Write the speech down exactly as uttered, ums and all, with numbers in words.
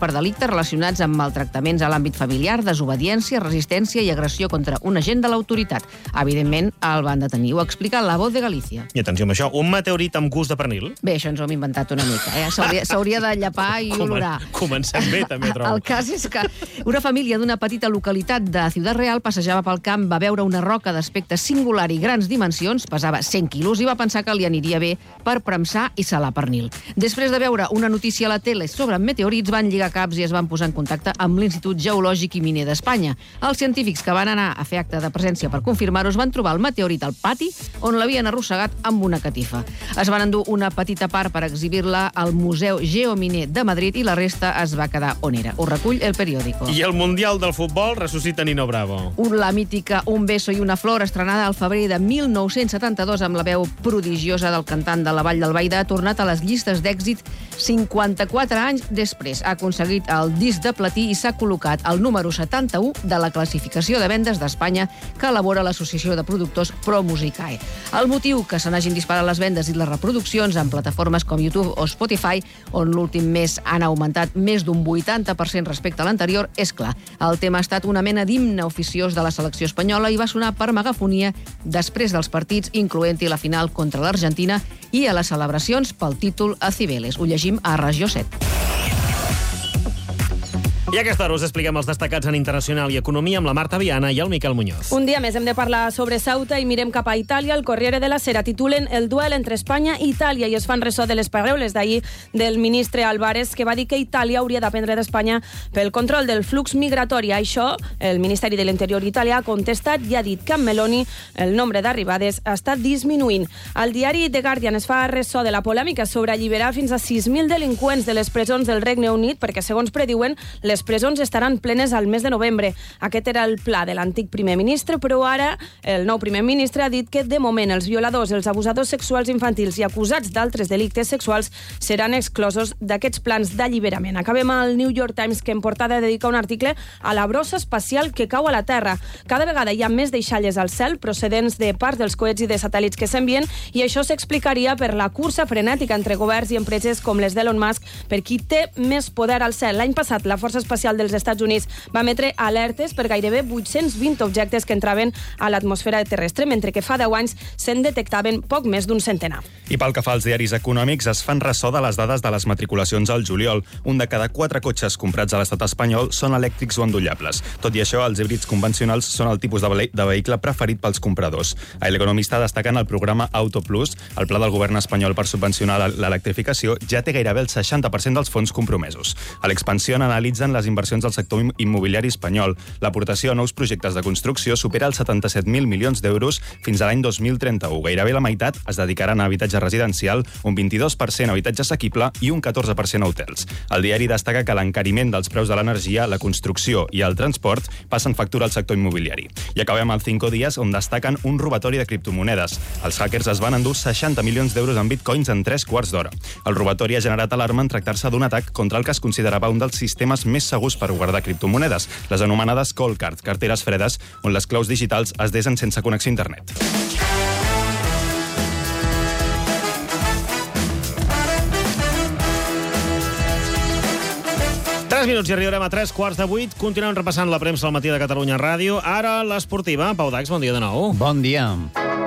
per delictes relacionats amb maltractaments a l'àmbit familiar, desobediència, resistència i agressió contra un agent de l'autoritat. Evidentment, el van detenir. Ho explica La Voz de Galícia. I atenció amb això, un meteorit amb gust de pernil? Bé, això ens ho hem inventat una mica. Eh? S'hauria de llepar i olorar. Comencem bé, també, trobo. El cas és que una família d'una petita localitat de Ciutat Real passejava pel camp, va veure una roca d'aspecte singular i grans dimensions, pesava cent quilos i va pensar que li aniria bé per premsar i salar pernil. Després de veure una notícia a la tele sobre meteorits, van lligar caps i es van posar en contacte amb l'Institut Geològic i Miner d'Espanya. Els científics que van anar a fer acte de presència per confirmar-ho es van trobar el meteorit al pati on l'havien arrossegat amb una catifa. Es van endur una petita part per exhibir-la al Museu Geominer de Madrid i la resta es va quedar on era. Ho recull El Periódico. I el Mundial del Futbol ressuscita Nino Bravo. La mítica Un beso i una flor, estrenada al febrer de mil nou-cents setanta-dos amb la veu prodigiosa del cantant de la Vall d'Albaida, ha tornat a les llistes d'èxit cinquanta-quatre anys després. Ha aconseguit el disc de platí i s'ha col·locat al número setanta-u de la classificació de vendes d'Espanya que elabora l'Associació de Productors ProMusicae. El motiu que se n'hagin disparat les vendes i les reproduccions en plataformes com YouTube o Spotify, on l'últim mes han augmentat més d'un vuitanta per cent respecte a l'anterior, és clar. El tema ha estat una mena d'himne oficiós de la selecció espanyola i va sonar per megafonia després dels partits, incloent-hi la final contra l'Argentina i a les celebracions pel títol a Cibeles. Ho llegim a Regió set. I a aquesta hora us expliquem els destacats en internacional i economia amb la Marta Viana i el Miquel Muñoz. Un dia més hem de parlar sobre Ceuta i mirem cap a Itàlia. El Corriere della Sera titulen El duel entre Espanya i Itàlia i es fan ressò de les paraules d'ahir del ministre Álvarez, que va dir que Itàlia hauria d'aprendre d'Espanya pel control del flux migratori. A això, el Ministeri de l'Interior italià ha contestat i ha dit que amb Meloni el nombre d'arribades està disminuint. El diari The Guardian es fa ressò de la polèmica sobre alliberar fins a sis mil delinqüents de les presons del Regne Unit perquè, segons prediuen, les presons estaran plenes al mes de novembre. Aquest era el pla de l'antic primer ministre, però ara el nou primer ministre ha dit que de moment els violadors, els abusadors sexuals infantils i acusats d'altres delictes sexuals seran exclosos d'aquests plans d'alliberament. Acabem al New York Times, que en portada dedica un article a la brossa espacial que cau a la Terra. Cada vegada hi ha més deixalles al cel procedents de parts dels coets i de satèl·lits que s'envien i això s'explicaria per la cursa frenètica entre governs i empreses com les d'Elon Musk per qui té més poder al cel. L'any passat la Força Espacial dels Estats Units va emetre alertes per gairebé vuit-cents vint objectes que entraven a l'atmosfera terrestre, mentre que fa deu anys se'n detectaven poc més d'un centenar. I pel que fa als diaris econòmics, es fan ressò de les dades de les matriculacions al juliol. Un de cada quatre cotxes comprats a l'estat espanyol són elèctrics o endollables. Tot i això, els híbrids convencionals són el tipus de, ve de vehicle preferit pels compradors. A l'Economista destaquen el programa Auto Plus. El pla del govern espanyol per subvencionar l'electrificació ja té gairebé el seixanta per cent dels fons compromesos. A l'Expansión analitzen les inversions del sector immobiliari espanyol. L'aportació a nous projectes de construcció supera els setanta-set mil milions d'euros fins a l'any dos mil trenta-u. Gairebé la meitat es dedicaran a habitatge residencial, un vint-i-dos per cent a habitatge assequible i un catorze per cent a hotels. El diari destaca que l'encariment dels preus de l'energia, la construcció i el transport passen factura al sector immobiliari. I acabem al Cinco Días, on destaquen un robatori de criptomonedes. Els hackers es van endur seixanta milions d'euros en bitcoins en tres quarts d'hora. El robatori ha generat alarma en tractar-se d'un atac contra el que es considerava un dels sistemes més segurs per guardar criptomonedes, les anomenades cold cards, carteres fredes, on les claus digitals es desen sense connexió a internet. tres minuts i arribarem a tres quarts de vuit. Continuem repassant la premsa al matí de Catalunya Ràdio. Ara l'esportiva. Pau Dax, bon dia de nou. Bon dia.